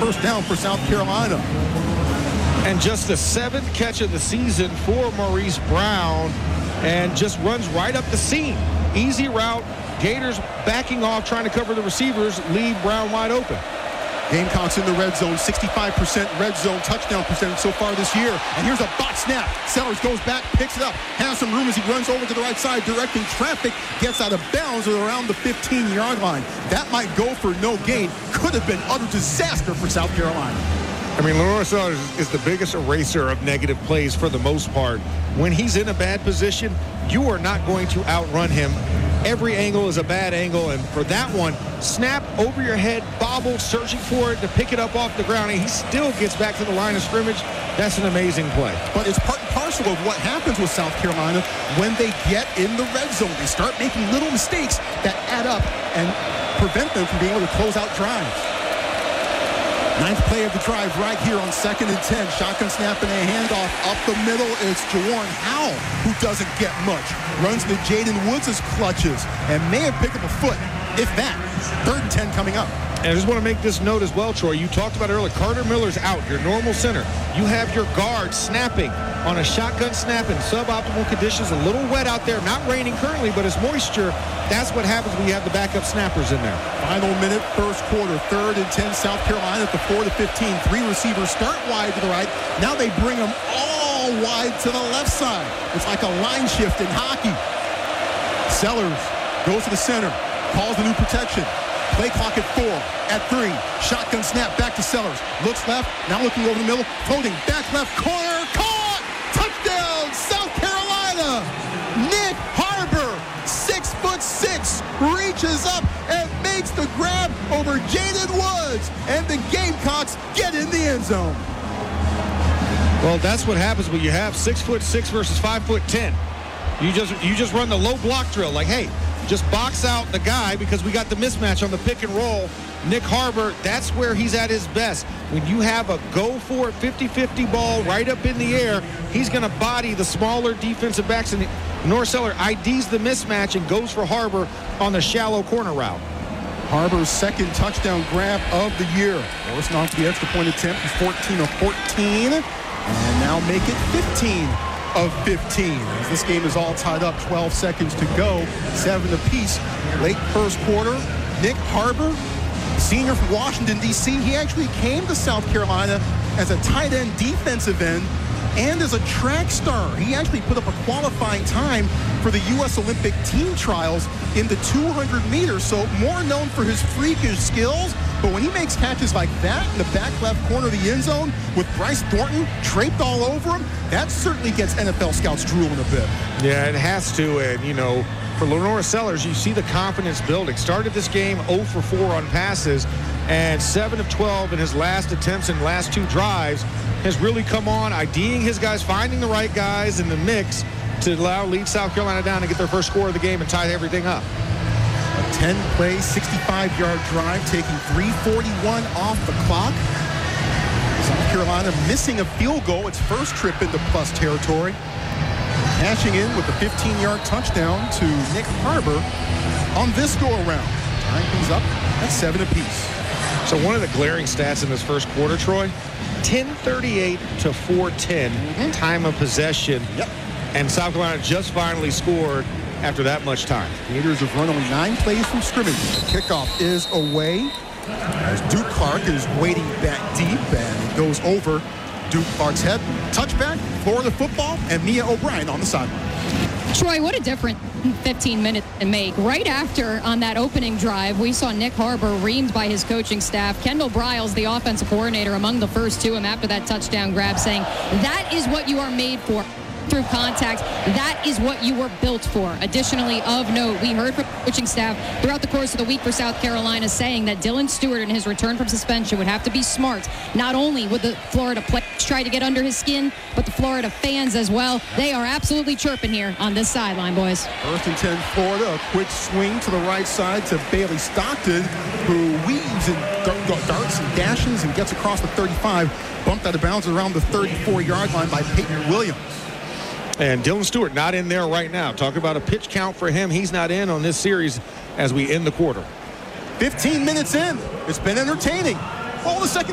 first down for South Carolina. And just the 7th catch of the season for Maurice Brown, and just runs right up the seam. Easy route. Gators backing off, trying to cover the receivers, leave Brown wide open. Gamecocks in the red zone, 65% red zone touchdown percentage so far this year. And here's a bot snap. Sellers goes back, picks it up, has some room as he runs over to the right side, directing traffic, gets out of bounds at around the 15-yard line. That might go for no gain. Could have been utter disaster for South Carolina. I mean, Lenore Sellers is the biggest eraser of negative plays for the most part. When he's in a bad position, you are not going to outrun him. Every angle is a bad angle, and for that one, snap over your head, bobble, searching for it to pick it up off the ground, and he still gets back to the line of scrimmage. That's an amazing play. But it's part and parcel of what happens with South Carolina when they get in the red zone. They start making little mistakes that add up and prevent them from being able to close out drives. 9th play of the drive right here on 2nd and 10. Shotgun snap and a handoff up the middle. It's Jawarn Howell who doesn't get much. Runs to Jaden Woods' clutches and may have picked up a foot, if that. 3rd and 10 coming up. And I just want to make this note as well, Troy. You talked about earlier, Carter Miller's out, your normal center. You have your guard snapping on a shotgun snap in suboptimal conditions. A little wet out there, not raining currently, but it's moisture. That's what happens when you have the backup snappers in there. Final minute, first quarter, 3rd and 10, South Carolina at the 4 to 15. 3 receivers start wide to the right. Now they bring them all wide to the left side. It's like a line shift in hockey. Sellers goes to the center, calls the new protection. Play clock at 4, at 3. Shotgun snap back to Sellers. Looks left, now looking over the middle. Floating back left corner. Caught! Touchdown, South Carolina! Nick Harbor, 6'6", reaches up and makes the grab over Jaden Woods. And the Gamecocks get in the end zone. Well, that's what happens when you have 6'6" versus 5'10". You just run the low block drill. Like, hey, just box out the guy because we got the mismatch on the pick and roll. Nick Harbor, that's where he's at his best. When you have a go-for-it 50-50 ball right up in the air, he's going to body the smaller defensive backs. And Norseller IDs the mismatch and goes for Harbor on the shallow corner route. Harbor's 2nd touchdown grab of the year. Forcing off the extra point attempt. He's 14 of 14. And now make it 15 of 15. As this game is all tied up, 12 seconds to go, 7 apiece. Late first quarter, Nick Harbor, senior from Washington, D.C. He actually came to South Carolina as a tight end defensive end and as a track star. He actually put up a qualifying time for the U.S. Olympic team trials in the 200 meters, so more known for his freakish skills. But when he makes catches like that in the back left corner of the end zone with Bryce Thornton draped all over him, that certainly gets NFL scouts drooling a bit. Yeah, it has to. And, you know, for Lenore Sellers, you see the confidence building. Started this game 0 for 4 on passes, and 7 of 12 in his last attempts and last 2 drives has really come on, IDing his guys, finding the right guys in the mix to lead South Carolina down and get their first score of the game and tie everything up. A 10-play, 65-yard drive, taking 3:41 off the clock. South Carolina missing a field goal, its first trip into plus territory. Cashing in with a 15-yard touchdown to Nick Harbor on this go-around. Tying things up at 7 apiece. So one of the glaring stats in this first quarter, Troy, 10:38 to 4:10 time of possession. Yep. And South Carolina just finally scored after that much time. Gators have run only 9 plays from scrimmage. The kickoff is away as Duke Clark is waiting back deep, and it goes over Duke Clark's head. Touchback, Florida football, and Mia O'Brien on the sideline. Troy, what a difference 15 minutes to make. Right after, on that opening drive, we saw Nick Harbor reamed by his coaching staff. Kendall Briles, the offensive coordinator, among the first to him after that touchdown grab, saying, that is what you are made for. Through contact, that is what you were built for. Additionally, of note, we heard from coaching staff throughout the course of the week for South Carolina saying that Dylan Stewart in his return from suspension would have to be smart. Not only would the Florida players try to get under his skin, but the Florida fans as well. They are absolutely chirping here on this sideline, boys. 1st and 10 Florida, a quick swing to the right side to Bailey Stockton, who weaves and darts and dashes and gets across the 35, bumped out of bounds around the 34-yard line by Peyton Williams. And Dylan Stewart not in there right now. Talk about a pitch count for him. He's not in on this series as we end the quarter. 15 minutes in. It's been entertaining. All the second